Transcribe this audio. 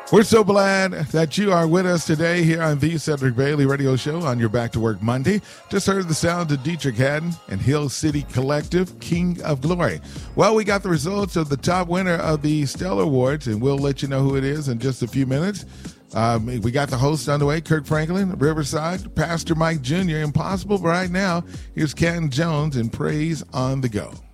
We're so glad that you are with us today here on the Cedric Bailey Radio Show on your Back to Work Monday. Just heard the sound of Dietrich Haddon and Hill City Collective, King of Glory. Well, we got the results of the top winner of the Stellar Awards, and we'll let you know who it is in just a few minutes. We got the host on the way, Kirk Franklin, Riverside, Pastor Mike Jr., Impossible. But right now, here's Canton Jones and Praise on the Go.